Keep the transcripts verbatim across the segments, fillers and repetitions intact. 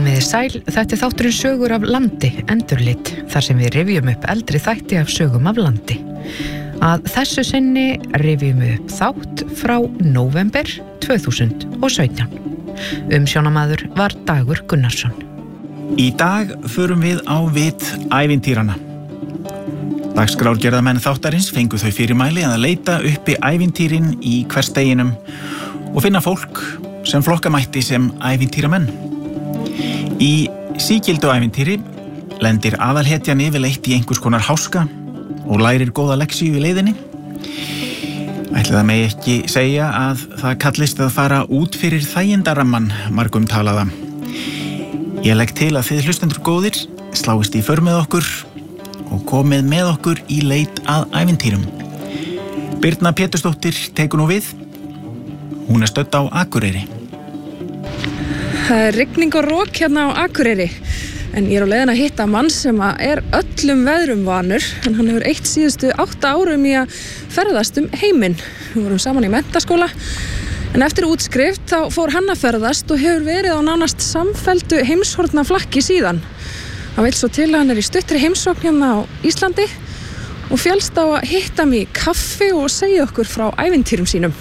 Komiði sæl, þetta er þátturinn Sögur af landi, endurlit, þar sem við rifjum upp eldri þætti af sögum af landi. Að þessu sinni rifjum við upp þátt frá nóvember tvö þúsund og sautján. Umsjónamaður var Dagur Gunnarsson. Í dag förum við á vit ævintýranna. Dagskrárgerðamenn þáttarins fengu þau fyrirmæli að leita uppi ævintýrin í hversdeginum og finna fólk sem flokka mætti sem ævintýramenn. Í sígildu ævintýri lendir aðalhetjan yfirleitt í einhvers konar háska og lærir góða lexíu í leiðinni. Ætli það megi ekki segja að það kallist að fara út fyrir þægindaramman margum talaða. Ég legg til að þið hlustendur góðir sláist í för með okkur og komið með okkur í leit að ævintýrum. Birna Pétursdóttir tekur nú við. Hún er stödd á Akureyri. Það er rigning og rok hérna á Akureyri, en ég er á leiðin að hitta mann sem er öllum veðrum vanur, en hann hefur eitt síðustu átta árum í að ferðast um heiminn. Við vorum saman í menntaskóla, en eftir útskrift þá fór hann að ferðast og hefur verið á nánast samfelldu heimshorna flakki síðan. Hann vill svo til að hann er í stuttri heimsókn hérna á Íslandi og féllst á að hitta mig í kaffi og segja okkur frá ævintýrum sínum.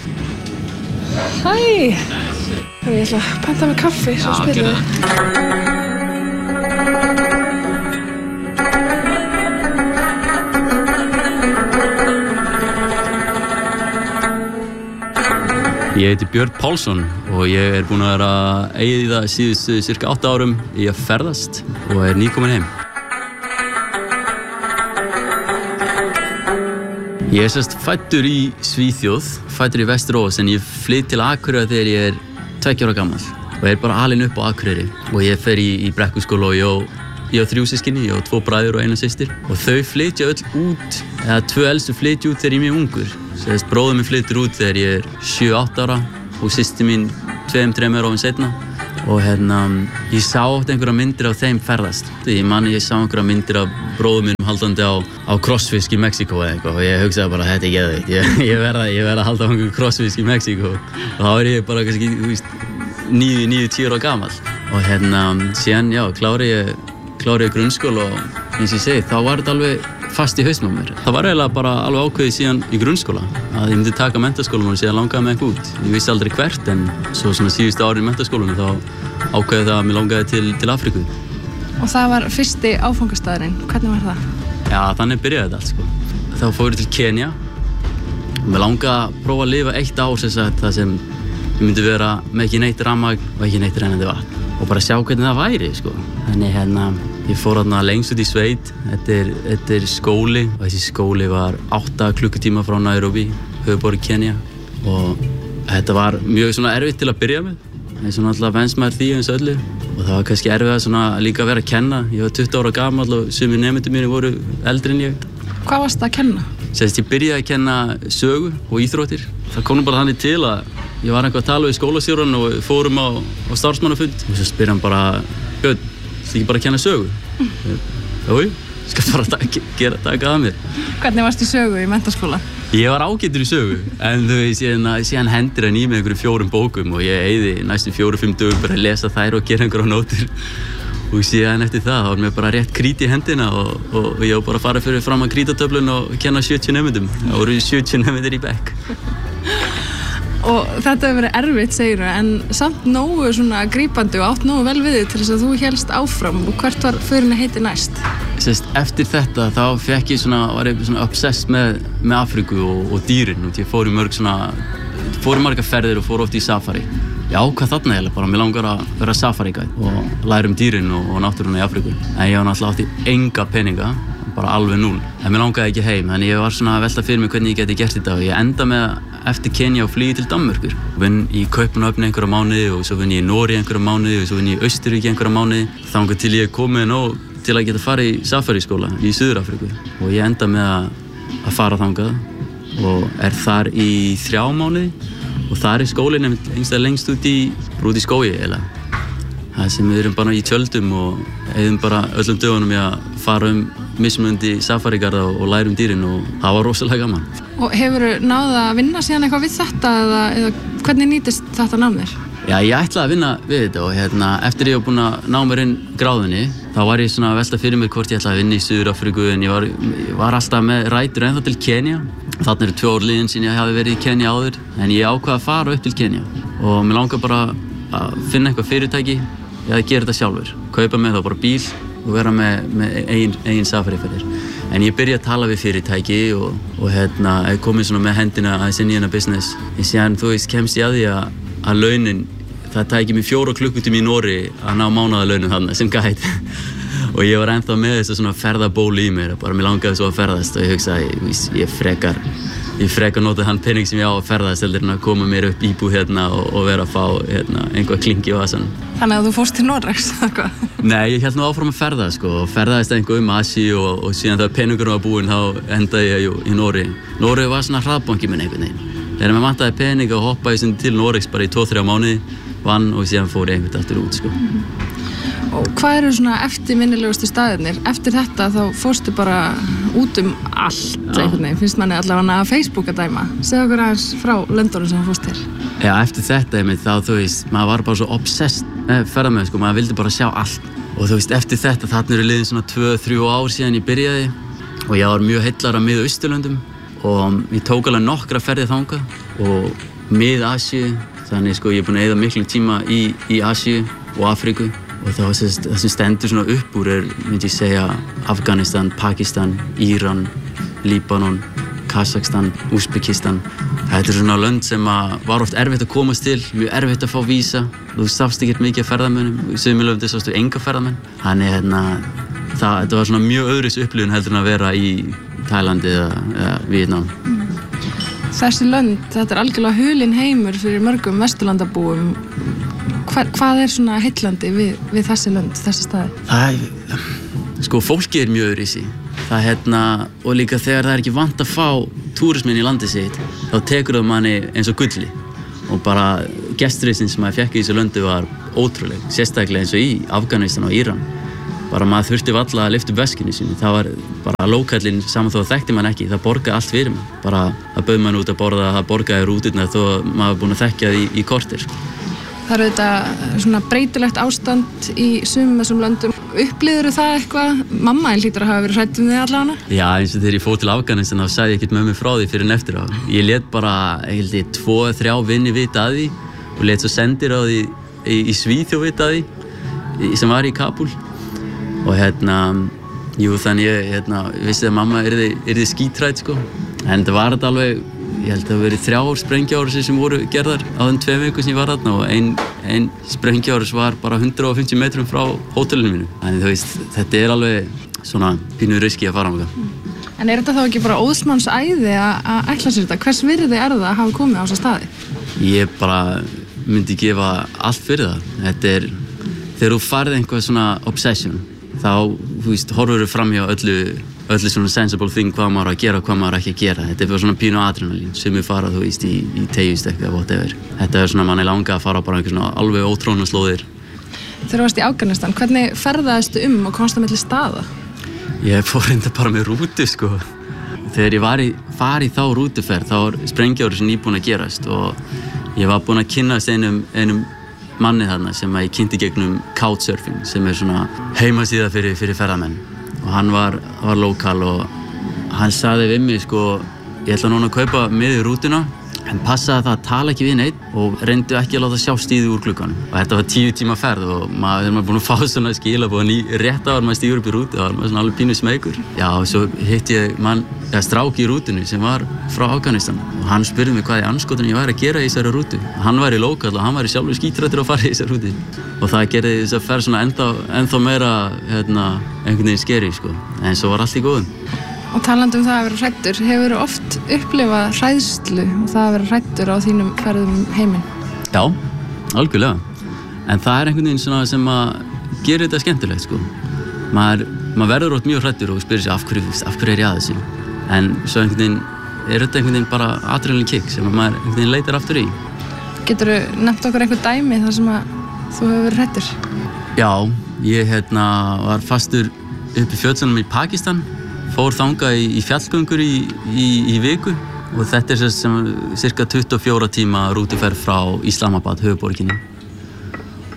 Hæ! Ég ætla að panta með kaffi, svo spilum við. Ég heiti Björn Pálsson og ég er búinn að vera að eyða síðustu cirka átta árum í að ferðast og er nýkominn heim. Ég er sérst fæddur í Svíþjóð, fæddur í Vesterås, en ég flyt til Akureyrar þegar ég er tveggja ára gamall og ég er bara alinn upp á Akureyri og ég fer í, í brekkuskóla og ég á, ég á þrjú systkini, ég á tvo bræður og eina systir og þau flytja öll út, eða tvö elstu flytja út þegar ég er mjög ungur. Sérst, bróður minn flyttur út þegar ég er sjö átta ára og systir mín tveim, þremur árum seinna og hérna, ég sá oft einhverja myndir af þeim ferðast. Ég man ég sá einhverja myndir af bróður minn haldandi á, á krossfisk í Mexíkó eða eitthvað og ég hugsaði bara, þetta er geðveikt, ég, ég verða ég verða að halda á einhverju krossfisk í Mexíkó og þá er ég bara kannski, þú veist, níu, níu, tíu ára gamall og hérna, síðan, já, klári ég, klári ég grunnskóla og eins og ég segi, þá var þetta alveg fast í hausnum á mér. Það var eiginlega bara alveg ákveðið síðan í grunnskóla að ég myndi taka menntaskólanum og síðan langaði mig eitthvað út. Ég vissi aldrei hvert en svo svona síðustu árin í menntaskólanum þá ákveði það að mér langaði til, til Afríku. Og það var fyrsti áfangastaðurinn. Hvernig var það? Já, þannig byrjaði þetta allt sko. Þá fór ég til Kenía og mér langaði að prófa að lifa eitt ár sem sagt það sem ég myndi vera með ekki neitt rafmagn og ekki neitt rennandi vatn og bara sjá hvernig það væri sko. Þannig hérna ég fór þarna lengst út í sveit, þetta er, þetta er skóli og þessi skóli var átta klukkutíma frá Nairobi, höfuðborg Kenía og þetta var mjög svona erfitt til að byrja með, eins og náttúrulega venst maður því eins og öllu og það var kannski erfið að svona líka vera að kenna, ég var tuttugu ára gamall og sumir nemendur mínir voru eldri en ég. Hvað varstu að kenna? Sérst, ég byrjaði að kenna sögu og íþróttir, það kom nú bara þannig til að ég var eitthvað að tala við skólastjórann og fórum á, á starfsmannafund og svo spyr hann bara, Björn, þú ekki bara að kenna sögu? Jú, ég skal bara taka, gera taka að mér. Hvernig varstu í sögu í menntaskóla? Ég var ágætur í sögu, en þú veist, síðan, síðan hendir hann í mig einhverjum fjórum bókum og ég eyði næstum fjóru, fimm dögum bara að lesa þær og gera einhverja nótur. Og síðan eftir það, þá var mér bara rétt krít í hendina og, og, og ég var bara að fara fyrir fram að krítatöflun og kenna sjötíu nemendum. Það voru sjötíu nemendur í bekk. Og þetta hefur verið erfitt, segirðu, en samt nógu svona grípandi og átt nógu vel við þig til þess að þú hélst áfram og hvert var förin að heiti næst? Sérst, eftir þetta þá fekk ég svona, var ég svona obsessed með, með Afríku og, og dýrin og ég fór í mörg svona, fór í marga ferðir og fór oft í safari. Ég ákvað þarna eiginlega bara, mér langar að vera safari-guide og læra um dýrin og, og náttúruna í Afríku. En ég var náttúrulega átti enga peninga, bara alveg núll. En mér langaði ekki heim, en ég var svona að velta fyrir mig hvernig ég geti gert þetta og ég enda með eftir Kenía og flygi til Danmörkur. Vinn í Kaupmannahöfn einhverja mánuði og svo vinn ég í Noregi einhverja mánuði og svo vinn ég í Austurríki einhverja mánuði. Þangað til ég komið nóg til að geta farið í safari-skóla í Suður-Afríku og ég enda með að, að fara þangað og er þar í þrjá mánuði og þar er skólinn einhverstað lengst út í, út í skógi eiginlega. Það sem við erum bara í tjöldum og eigum bara öllum dögunum í að fara um mismunandi safarigarða og læra um dýrin og það var rosalega gaman. Og hefurðu náð að vinna síðan eitthvað við þetta eða, eða hvernig nýtist þetta nám þér? Já, ég ætlaði að vinna við þetta og hérna, eftir ég var búinn að ná mér inn gráðunni, þá var ég svona að velta fyrir mér hvort ég ætlaði að vinna í Suður-Afríku, en ég var, ég var alltaf með rætur ennþá til Kenía. Þarna eru tvö ár liðin síðan ég hafi verið í Kenía áður, en ég ákvað að fara upp til Kenía og mér langar bara að finna eitthvað fyrirtæki eða að gera þetta sjálfur, kaupa með þá bara bíl og vera með, með eigin, eigin safariferðir. En ég byrja að tala við fyrirtæki og, og hérna, ég komið svona með hendina aðeins inn í hennar business. Ég síðan, þú veist, kemst ég að því að, að launin, það tæki mér fjóra klukkutíma í Nóri að ná mánaðarlaunum þarna sem guide. Og ég var ennþá með þess að svona ferðabóli í mér, bara mér langaði svo að ferðast og ég hugsaði, ég, ég frekar, ég frekar notið hann pening sem ég á að ferðast heldur en að koma mér upp íbúð hérna og, og vera að fá hérna, einhvað klingi í vasan. Þannig að þú fórst til Noregs, eða hvað? Nei, ég held nú áfram að ferðast sko, og ferðaðist einhver um Asíu og, og síðan þegar peningurinn var búinn þá endaði ég jú, í Nóri. Nóri var svona hraðbanki minn einhvern veginn. Þegar mér vantaði pening og hoppaði sem til Noregs bara í tvo til þrjá mánuði, vann og síðan fór ég einhvern aftur út sko. Og hvað eru svona eftirminnilegustu staðirnir? Eftir þetta þá fórstu bara út um allt einhvern veginn, finnst manni allavega að Facebook að dæma. Segðu okkur aðeins frá löndunum sem þú fórst til. Já, eftir þetta einmitt þá, þú veist, maður var bara svo obsessed með ferðamenn, sko, maður vildi bara sjá allt. Og þú veist, eftir þetta, þarna eru liðin svona tvö, þrjú ár síðan ég byrjaði og ég var mjög heillar af Mið-Austurlöndum og ég tók alveg nokkra ferðir þangað og Mið-Asíu, þannig sko ég er búinn að eyða miklum tíma í, í Asíu og Afríku. Og það sem stendur svona upp úr er, myndi ég segja, Afganistan, Pakistan, Íran, Líbanon, Kazakstan, Úsbekistan. Þetta er svona lönd sem var oft erfitt að komast til, mjög erfitt að fá vísa. Þú sást ekkert mikið af ferðamönnum, í sumum löndum sástu enga ferðamenn. Þannig hérna, það, þetta var svona mjög öðruvísi upplifun heldur en að vera í Tælandi eða, eða Víetnam. Þessi lönd, þetta er algjörlega hulinn heimur fyrir mörgum vesturlandabúum. Hva, hvað er svona heillandi við, við þessi lönd, þessi staði? Það er, sko, fólkið er mjög öðruvísi. Það hérna, og líka þegar það er ekki vant að fá túrismin í landið sitt, þá tekur það manni eins og gulli. Og bara gesturistinn sem maður fékk í þessu löndu var ótrúleg, sérstaklega eins og í Afganistan og Íran. Bara maður þurfti varla að lyfta upp veskinu sínu. Það var bara lókallinn, saman þó að þekkti mann ekki, það borgaði allt fyrir mig. Bara það bauð mann út að borða, það borgaði rúturnar þó að maður var búinn að þekkja því í korter. Það eru þetta svona breytilegt ástand í sumum þessum löndum. Upplifðirðu það eitthvað? Mamma hlýtur að hafa verið hrædd um þig allavega? Já, eins og þegar ég fór til Afganistan þá sagði ég ekkert mömmu frá því fyrir en eftir á. Ég lét bara, ég held ég, tvo, þrjá vini vita að því og lét svo sendir á því í, í Svíþjóð vita að því, sem var í Kabul. Og hérna, jú, þannig ég hérna, vissi að mamma yrði, yrði skítrædd, sko. En það var þetta alveg, ég held að það hafi verið þrjár sprengjuárásir sem voru gerðar á þeim tveim vikum sem ég var þarna og ein, ein sprengjuárás var bara hundrað og fimmtíu metrum frá hótelinu mínu. Þannig þú veist, þetta er alveg svona pínu riski að fara á mig. En er þetta þá ekki bara óðsmanns æði að ætla sér þetta? Hvers virði er það að hafa komið á þessa staði? Ég bara myndi gefa allt fyrir það. Þetta er, þegar þú farið einhvað svona obsession, þá, þú veist, horfur þú fram hjá öllu öllu svona sensible thing, hvað maður á að gera og hvað maður ekki að gera. Þetta er bara svona pínu adrenalín sem við fara, þú veist, í, í teygjustekku eða whatever. Þetta er svona, mann er langa að fara bara einhver svona alveg ótróna slóðir. Þegar þú varst í Afganistan, hvernig ferðaðistu um og komst það milli staða? Ég fór reynda bara með rútu, sko. Þegar ég var í, fari í þá rútuferð, þá var sprengjuárás nýbúin að gerast og ég var búinn að kynnast einum, einum manni þarna sem ég kynnti gegnum Couchsurfing, sem er svona heimasíða fyrir, fyrir ferðamenn. Og hann var, var lokal og hann sagði við mig, sko, ég ætla núna að kaupa með í rútuna en passaði það að tala ekki við neitt og reyndu ekki að láta sjá stíði úr glugganum. Og þetta var tíu tíma ferð og maður, þegar maður búinn að fá svona skilaboð í rétt áður maður stígur upp í rútu, þá var maður svona alveg pínu smeykur. Já, og svo hitti ég mann, eða strák í rútunni sem var frá Afganistan og hann spurði mig hvað í andskotanum ég væri að gera í þessari rútu. Hann væri lokal og hann væri sjálfur skítrættur að fara í þessari rútu. Og það gerði þess að ferð svona ennþá, ennþá meira, hérna, einhvern veginn skeri, sko. En svo var allt í góðum. Og talandi um það að vera hræddur, hefur þú oft upplifað hræðslu og það að vera hræddur á þínum ferðum um heiminn? Já, algjörlega. En það er einhvern veginn svona sem að gera þetta skemmtilegt, sko. Maður, maður verður oft mjög hræddur og spyrir sig af hverju, af hverju er ég að þessu. En svo einhvern veginn er þetta einhvern veginn bara adrenalin kick sem maður einhvern veginn leitar aftur í. Geturðu nefnt okkur einhver dæmi þar sem að þú hefur verið hræddur? Já, ég hérna var fastur upp í fjöllunum í Pakistan. Fór þangað í, í fjallgöngur í, í, í viku og þetta er sem cirka tuttugu og fjóra tíma rútuferð frá Islamabad, höfuðborginni.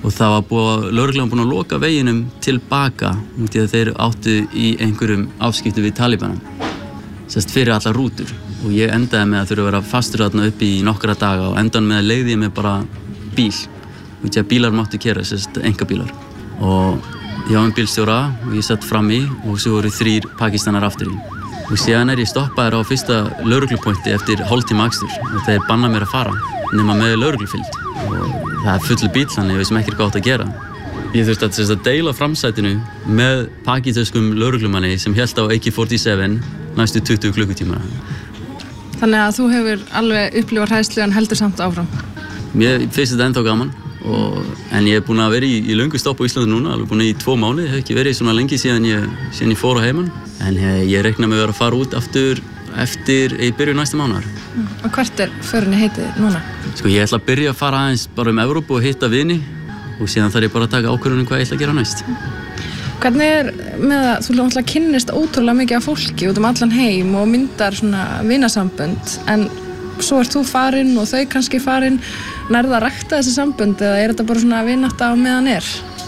og það var búið, lögreglan búin að loka veginum tilbaka út í að þeir áttu í einhverjum afskiptu við Talibana sérst fyrir allar rútur og ég endaði með að þurfa að vera fastur þarna upp í nokkra daga og endan með að leigði ég mig bara bíl út í að bílar máttu keyra, sérst einkabílar og ég var með bílstjóra og ég satt fram í og svo voru þrír Pakistanar aftur í og síðan er ég stoppaður á fyrsta lögreglupointi eftir hálftíma akstur og þeir banna mér að fara nema með lögreglufylgd og það er fullu bíl þannig ég veist ekki hvað átt að gera. Ég þurfti að, að deila framsætinu með pakistönskum lögreglumanni sem hélt á A K fjörutíu næstu tuttugu klukkutíma. Þannig að þú hefur alveg upplifað hræðslu en heldur samt áfram? Mér finnst þetta ennþá gaman og, en ég er búinn að vera í, í löngu stopp á Íslandi núna, alveg búinn í tvo mánuði, hef ekki verið svona lengi síðan ég, síðan ég fór á heimann en ég reikna með að vera að fara út aftur eftir í byrju næsta mánaðar. Mm. Og hvert er förinni heitið núna? Sko ég ætla að byrja að fara aðeins bara um Evrópu og hitta vini og síðan þarf ég bara að taka ákvörðun hvað ég ætla að gera næst. Hvernig er með að þú náttúrulega kynnist ótrúlega mikið af fólki út um allan heim og myndar svona vinasambönd en svo ert þú farinn og þau kannski farinn, nærðu að rækta þessi sambönd eða er þetta bara svona vinátta á meðan er?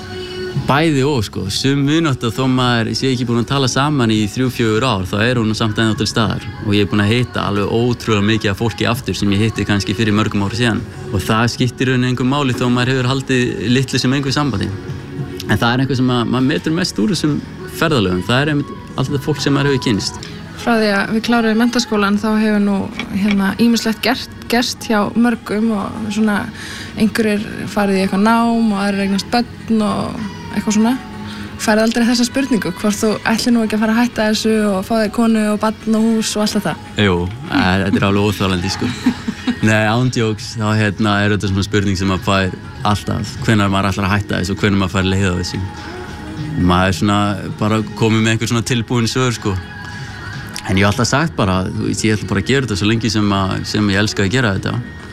Bæði og sko, sum vinátta þó maður sé ekki búin að tala saman í þrjú, fjögur ár þá er hún samt ennþá til staðar og ég er búin að hitta alveg ótrúlega mikið af fólki aftur sem ég hitti kannski fyrir mörgum ári síðan og það skiptir rauninni einhver máli þó maður hefur haldið litlu sem einhver sambandi en það er einhver sem að, maður metur mest úr þessum ferðalögum, það er einmitt alltaf fólk sem maður hefur kynnst. Frá því að við kláruðum menntaskólan þá hefur nú hérna ýmislegt gert, gerst hjá mörgum og svona einhverjir farið í eitthvað nám og aðrir eignast börn og eitthvað svona. Færið aldrei þessa spurningu hvort þú ætli nú ekki að fara að hætta þessu og fá þér konu og barn og hús og allt þetta? Jú, þetta er alveg óþolandi sko. Nei, ándjóks, þá hérna er þetta svona spurning sem maður fær alltaf hvenær maður ætlar að hætta þessu og hvenær maður fær leið á þessu. Maður er svona bara komið með einhver svona tilbúin svör sko. En ég hef alltaf sagt bara, ég ætla bara að gera þetta svo lengi sem, að, sem ég elska að gera þetta.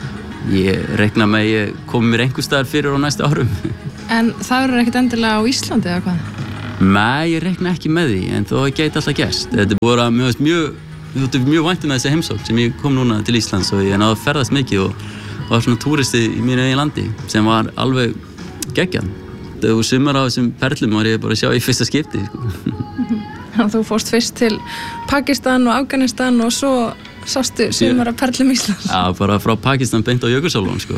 Ég reikna með að ég komi mér einhvers staðar fyrir á næstu árum. En það eru ekkert endilega á Íslandi eða hvað? Nei, ég reikna ekki með því, en þó gæti alltaf gerst. Þetta er búið að mjög, mjög, mjög, mjög vænt um þessi heimsókn sem ég kom núna til Íslands og ég náði að ferðast mikið og var svona túristi í mínu eigin landi sem var alveg geggjað. Og sumar af þessum perlum var ég bara að sjá í fyrsta skipti. Sko. Þú fórst fyrst til Pakistan og Afganistan og svo sástu sumar af perlum Íslands. Já, bara frá Pakistan beint á Jökulsárlón, sko.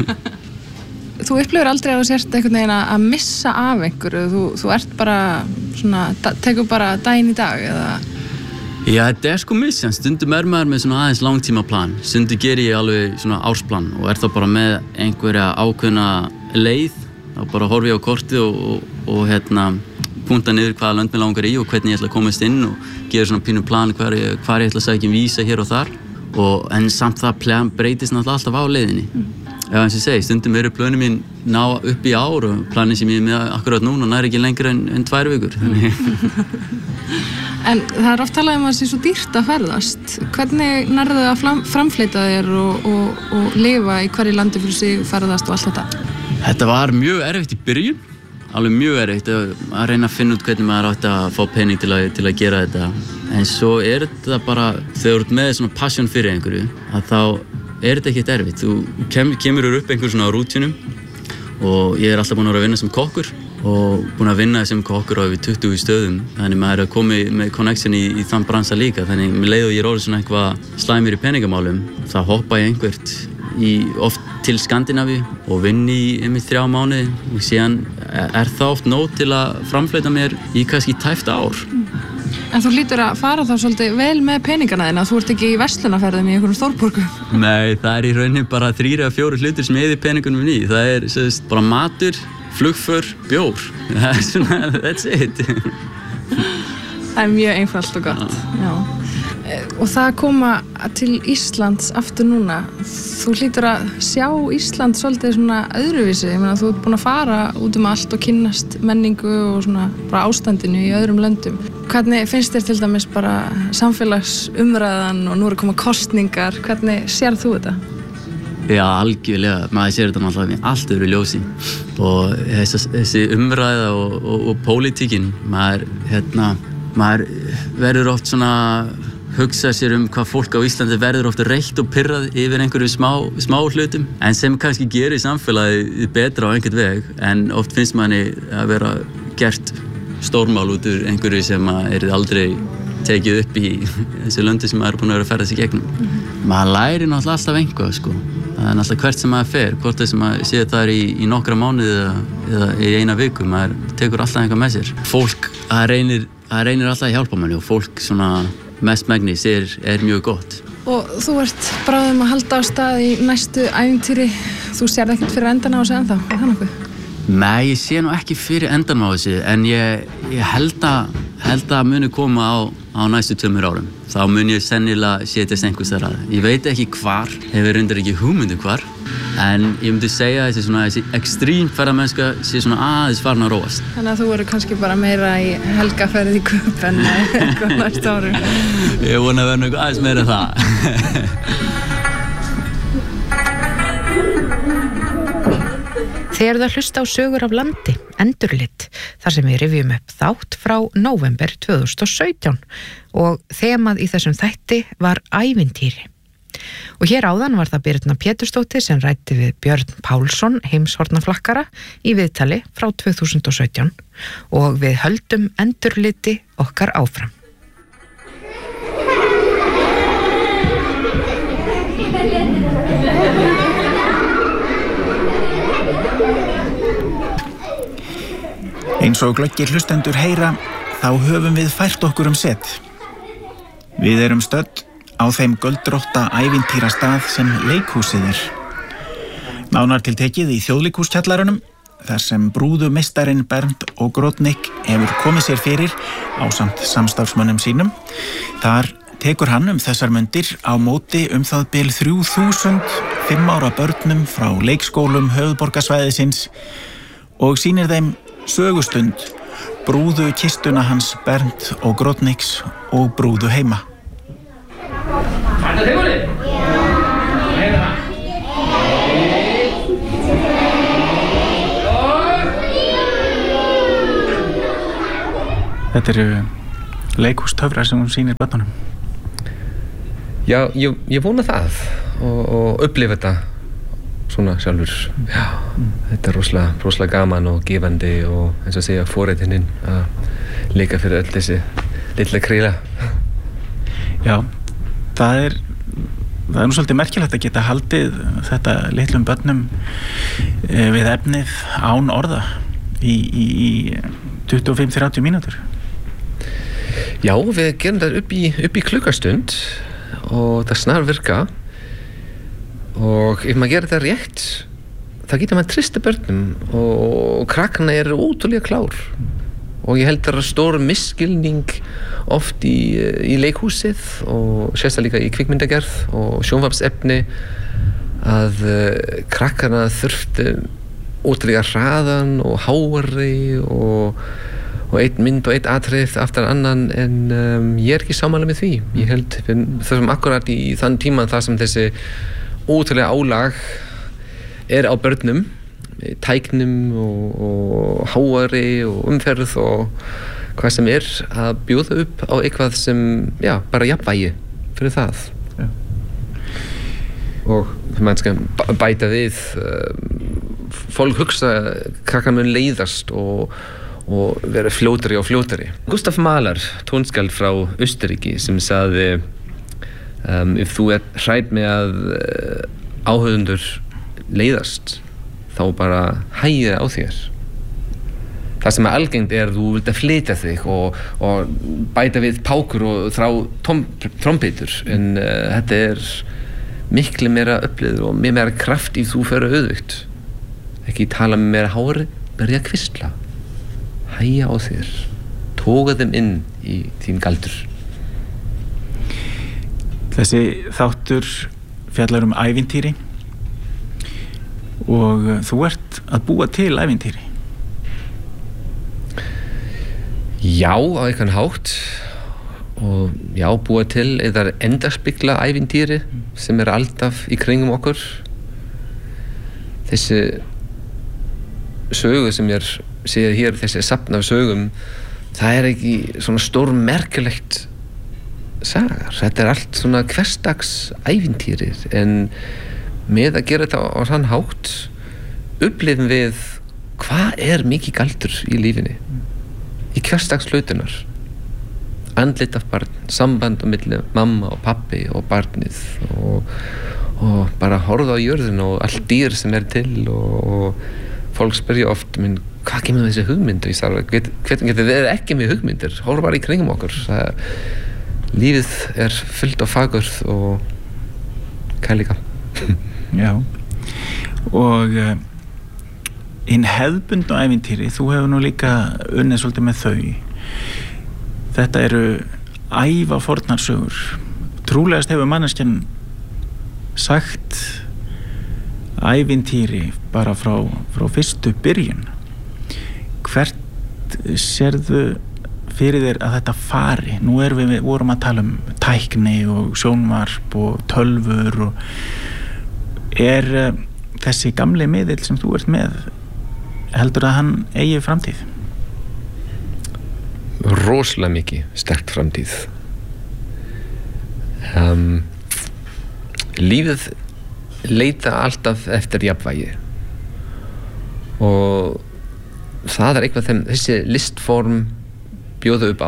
Þú upplifir aldrei að þú sért einhvern veginn að missa af einhverju, þú, þú ert bara svona, tekur bara daginn í dag eða? Já, þetta er sko misjans, stundum er maður með svona aðeins langtímaplan, stundum ger ég alveg svona ársplan og er þá bara með einhverja ákveðna leið, þá bara horfi ég á kortið og, og, og hérna punta niður hvaða lönd mig langar í og hvernig ég ætla að komast inn og gera svona pínu plan hvar ég, hvar ég ætla að sækja um vísa hér og þar og en samt það plan breytist náttúrulega alltaf á leiðinni. Mm. Já, eins og ég segi, stundum eru plönu mín ná upp í ár og planin sem ég er með akkurat núna nær ekki lengra en, en tvær vikur. En það er oft talað um að það sé svo dýrt að ferðast. Hvernig nærðu að fram, framfleyta þér og, og, og lifa í hverju landi fyrir sig, ferðast og allt þetta? Þetta var mjög erfitt í byrjun, alveg mjög erfitt að reyna að finna út hvernig maður átti að fá pening til að, til að gera þetta. En svo er þetta bara, þegar þú ert með svona passion fyrir einhverju, að þá er þetta ekkert erfitt. Þú kem, kemur upp einhver svona rútínum og ég er alltaf búinn að vera að vinna sem kokkur og búinn að vinna sem kokkur á yfir tuttugu stöðum. Þannig maður er að koma með connection í, í þann bransa líka. Þannig með leið og ég er orðið svona eitthvað slæmur í peningamálum, þá hoppa ég einhvert í, oft til Skandinavíu og vinn í einmitt þrjá mánuði og síðan er það oft nóg til að framfleyta mér í kannski tæpt ár. En þú hlýtur að fara þá svolítið vel með peningana þína, þú ert ekki í verslunarferðum í einhverjum stórborgum. Nei, það er í rauninni bara þrír eða fjórir hlutir sem ég eyði peningunum í. Það er sérst, bara matur, flugför, bjór. Það er svona, that's it. Það er mjög einfalt og gott. Já. Og það að koma til Íslands aftur núna, þú hlýtur að sjá Ísland svolítið svona öðruvísi. Ég meina, þú ert búin að fara út um allt og kynnast menningu og svona bara ástandinu í öðrum löndum. Hvernig finnst þér til dæmis bara samfélagsumræðan og nú er að koma kosningar, hvernig sér þú þetta? Já, algjörlega, maður sér þetta náttúrulega í allt öðru ljósi og þessi, þessi umræða og, og, og pólitíkin, maður, hérna, maður verður oft svona hugsa sér um hvað fólk á Íslandi verður ofta reitt og pirrað yfir einhverju smá, smá hlutum en sem kannski gerir samfélagið betra á einhvern veg en oft finnst manni að vera gert stórmál út úr einhverju sem er aldrei tekið upp í þessu löndi sem maður er búin að vera að ferða sig gegnum. Mm-hmm. Maður lærir náttúrulega alltaf einhvað sko. Það er náttúrulega hvert sem maður fer, hvort þess að maður sé það í, í nokkra mánuði eða, eða í eina viku, maður tekur alltaf einhvað með sér. Fólk, það reynir, það reynir alltaf að hjálpa manni og fólk svona mest megnis er, er mjög gott. Og þú ert bráðum að halda á stað í næstu ævintýri, þú sérð ekkert fyrir endan á þessu ennþá, er það nokkuð? Nei, ég sé nú ekki fyrir endan á þessu en ég, ég held að held að muni koma á, á næstu tveimur árum. Þá mun ég sennilega setjast einhvers þar að. Ég veit ekki hvar, hefur reyndar ekki hugmyndu hvar, en ég myndi segja að þessi, svona, þessi ekstrím ferðamennska sé svona aðeins farin að róast. Þannig að þú verður kannski bara meira í helgaferð í Kup en eitthvað næstu árum. Ég vona að verða eitthvað aðeins meira það. Þið eruð að hlusta á sögur af landi, Endurlit, þar sem við rifjum upp þátt frá nóvember tvö þúsund og sautján og þemað í þessum þætti var ævintýri. Og hér áðan var það Birna Pétursdóttir sem ræddi við Björn Pálsson, heimshornaflakkara, í viðtali frá tvö þúsund og sautján og við höldum Endurliti okkar áfram. Eins og glöggir hlustendur heyra, þá höfum við fært okkur um set. Við erum stödd á þeim göldrótta ævintýrastað sem leikhúsið er. Nánar tiltekið í þjóðleikhúskjallarunum, þar sem brúðumeistarinn Bernd Ogrodnik hefur komið sér fyrir ásamt samstarfsmönnum sínum. Þar tekur hann um þessar mundir á móti um það bil þrjú þúsund fimm ára börnum frá leikskólum höfuðborgarsvæðisins og sýnir þeim sögustund, brúðu kistuna hans Bernd Ogrodniks og brúðu heima. Þetta tilbúin? Já. Þetta eru leikhústöfrar sem hún sýnir börnunum. Já, ég, ég vona það og, og upplifa þetta svona sjálfur. Já, mm. Þetta er rosalega, rosalega gaman og gefandi og eins og segja forréttininn að leika fyrir öll þessi litla kríla. Já, það er það er nú svolítið merkilegt að geta haldið þetta litlum börnum við efnið án orða í, í, í tuttugu og fimm til þrjátíu mínútur. Já, við gerum það upp í, upp í klukkastund og það snar virka. Og ef maður gerir það rétt þá getur maður trista börnum og, og krakkana eru ótrúlega klár og ég held að það er stór misskilning oft í, í leikhúsið og sérstaklega líka í kvikmyndagerð og sjónvarpsefni að uh, krakkana þurftu ótrúlega hraðan og háari og, og einn mynd og einn atrið aftur annan en um, ég er ekki sammála með því. Ég held við þurfum akkurat í þann tíma þar sem þessi ótrúlega álag er á börnum, tæknum og, og háari og umferð og hvað sem er að bjóða upp á eitthvað sem, já, bara jafnvægi fyrir það. Ja. Og mann skal bæta við, fólk hugsa krakkar mun leiðast og, og vera fljótari og fljótari. Gustav Mahler, tónskáld frá Austurríki sem sagði Um, ef þú er hrædd með að uh, áhorfendur leiðast þá bara hægir á þér. Það sem er algengt er að þú vilt að flytja þig og, og bæta við pákur og þrá trompetur en uh, þetta er miklu meira upplifður og mér meira kraft í þú fyrir auðvögt. Ekki tala með meira hári, byrja að kvistla. Hægja á þér. Tóka þeim inn í þín galdur. Þessi þáttur fjallar um ævintýri og þú ert að búa til ævintýri. Já, á einhvern hátt og já, búa til eða endurspegla ævintýri sem er alltaf í kringum okkur. Þessi sögu sem ég segir hér, þessi safn af sögum, það er ekki svona stór merkilegt sagar, þetta er allt svona hversdags ævintýrir, en með að gera þetta á þann hátt upplifum við hvað er mikið galdur í lífinni, í hversdags hlutunar, andlit af barn, samband á milli mamma og pappi og barnið og, og bara horfa á jörðina og allt dýr sem er til og, og fólk spyrja oft, minn, hvað kemur þessi hugmynd? Og ég sagði, hvernig getur við ekki með hugmyndir? Horfa bara í kringum okkur. Það, lífið er fullt af fagurð og kærleika. Já, og uh, hinn hefðbundnu ævintýri, þú hefur nú líka unnið svolítið með þau. Þetta eru æva fornar sögur. Trúlegast hefur manneskjan sagt ævintýri bara frá, frá fyrstu byrjun. Hvert sérðu fyrir þér að þetta fari? Nú erum við, við vorum að tala um tækni og sjónvarp og tölvur og er uh, þessi gamli miðill sem þú ert með, heldur að hann eigi framtíð? Rosalega mikið sterkt framtíð. Um, lífið leita alltaf eftir jafnvægi og það er eitthvað þeim þessi listform bjóða upp á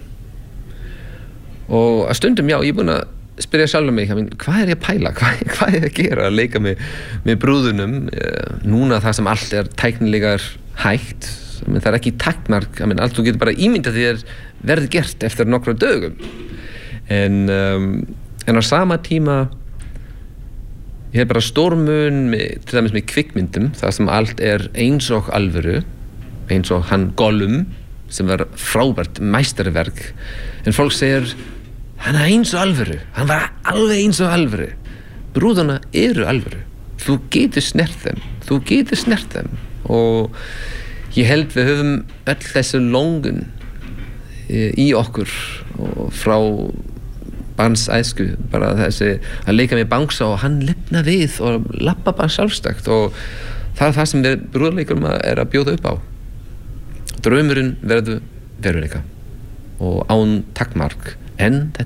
og að stundum, já, ég er búin að spyrja sjálf mig, hvað er ég að pæla, hvað, hvað er ég að gera að leika með, með brúðunum núna það sem allt er tæknilega hægt, það er ekki takmark, allt þú getur bara ímyndað þér verði gert eftir nokkra dögum en, um, en á sama tíma ég hef bara stórmun með, til dæmis með kvikmyndum, það sem allt er eins og alvöru, eins og hann Gollum, sem var frábært meistaraverk, en fólk segir, hann er eins og alvöru, hann var alveg eins og alvöru. Brúðuna eru alvöru, þú getur snert þeim, þú getur snert þeim, og ég held við höfum öll þessu lóngun í okkur, og frá barns æsku, bara þessi að leika með bangsa og hann lifna við og lappa bara sjálfstækt og það er það sem við brúðleikurum er að bjóða upp á. Draumurinn verður veruleika og án takmark, en þetta